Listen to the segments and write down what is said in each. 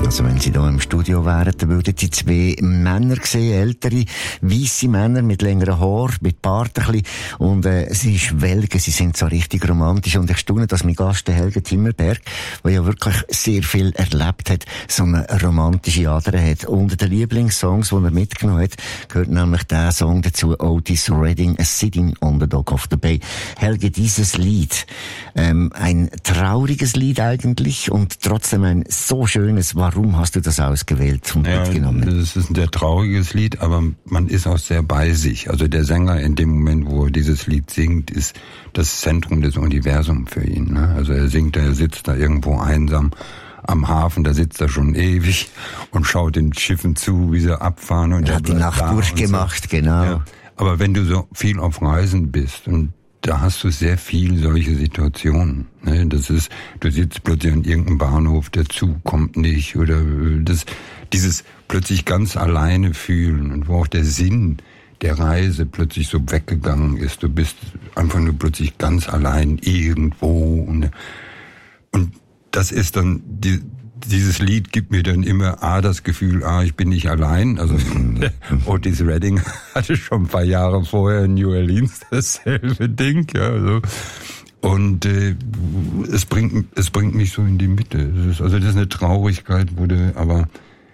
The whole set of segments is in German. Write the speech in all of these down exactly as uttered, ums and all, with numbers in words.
Also wenn Sie hier im Studio wären, dann würden Sie zwei Männer sehen, ältere, weisse Männer mit längerem Haar, mit Bart ein bisschen. Und äh, sie schwelgen, sie sind so richtig romantisch. Und ich staune, dass mein Gast, der Helge Zimmerberg, der ja wirklich sehr viel erlebt hat, so eine romantische Ader hat. Unter den Lieblingssongs, die er mitgenommen hat, gehört nämlich der Song dazu, Otis Redding, A Sitting on the Dock of the Bay. Helge, dieses Lied, ähm, ein trauriges Lied eigentlich und trotzdem ein so schönes. Warum hast du das ausgewählt und ja, mitgenommen? Das ist ein sehr trauriges Lied, aber man ist auch sehr bei sich. Also der Sänger in dem Moment, wo er dieses Lied singt, ist das Zentrum des Universums für ihn. Ne? Also er singt, er sitzt da irgendwo einsam am Hafen, da sitzt er schon ewig und schaut den Schiffen zu, wie sie abfahren. Und er hat die Nacht durchgemacht, so. Genau. Ja. Aber wenn du so viel auf Reisen bist und da hast du sehr viel solche Situationen. Ne? Das ist, du sitzt plötzlich an irgendeinem Bahnhof, der Zug kommt nicht oder das, dieses plötzlich ganz alleine fühlen und wo auch der Sinn der Reise plötzlich so weggegangen ist. Du bist einfach nur plötzlich ganz allein irgendwo und, und das ist dann die, dieses Lied gibt mir dann immer A, das Gefühl, ah, ich bin nicht allein. Also Otis Redding hatte schon ein paar Jahre vorher in New Orleans dasselbe Ding. Ja, also. Und äh, es bringt es bringt mich so in die Mitte. Das ist, also das ist eine Traurigkeit, wo du, aber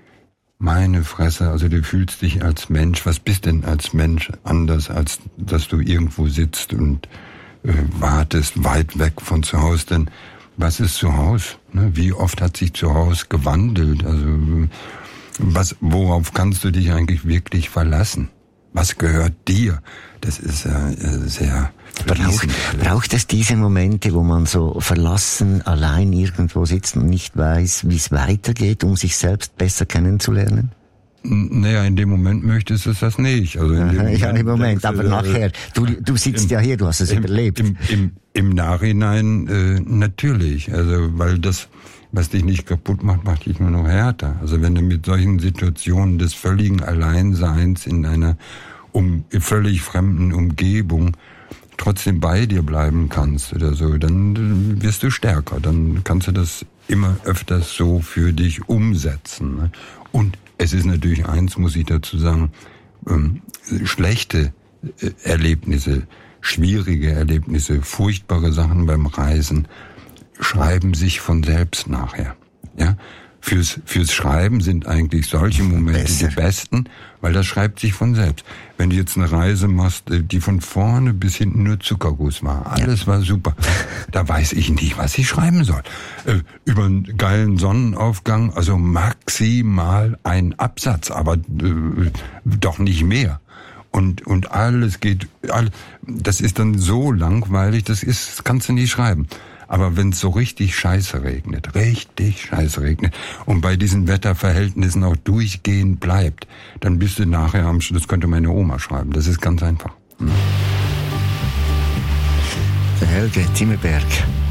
meine Fresse, also du fühlst dich als Mensch. Was bist denn als Mensch anders, als dass du irgendwo sitzt und äh, wartest, weit weg von zu Hause? Denn was ist zu Hause? Wie oft hat sich zu Hause gewandelt? Also was, worauf kannst du dich eigentlich wirklich verlassen? Was gehört dir? Das ist äh, sehr braucht, braucht es diese Momente, wo man so verlassen, allein irgendwo sitzt und nicht weiß, wie es weitergeht, um sich selbst besser kennenzulernen? Naja, in dem Moment möchtest du das nicht. Also in dem Moment, ja, im Moment, aber nachher. Du, du sitzt im, ja hier, du hast es im, überlebt. Im, im, im Nachhinein äh, natürlich. Also weil das, was dich nicht kaputt macht, macht dich nur noch härter. Also wenn du mit solchen Situationen des völligen Alleinseins in einer um, völlig fremden Umgebung trotzdem bei dir bleiben kannst oder so, dann wirst du stärker. Dann kannst du das immer öfters so für dich umsetzen. Ne? Und es ist natürlich eins, muss ich dazu sagen, ähm, schlechte äh, Erlebnisse, schwierige Erlebnisse, furchtbare Sachen beim Reisen schreiben sich von selbst nachher. Ja, fürs fürs Schreiben sind eigentlich solche Momente Besser. die besten, weil das schreibt sich von selbst. Wenn du jetzt eine Reise machst, die von vorne bis hinten nur Zuckerguss war, alles ja. war super, da weiß ich nicht, was ich schreiben soll. Äh, über einen geilen Sonnenaufgang, also maximal ein Absatz, aber äh, doch nicht mehr. Und und alles geht, all, das ist dann so langweilig, das ist, das kannst du nicht schreiben. Aber wenn es so richtig scheiße regnet, richtig scheiße regnet und bei diesen Wetterverhältnissen auch durchgehend bleibt, dann bist du nachher am Schluss, das könnte meine Oma schreiben, das ist ganz einfach. Hm. Der Helge Zimmerberg.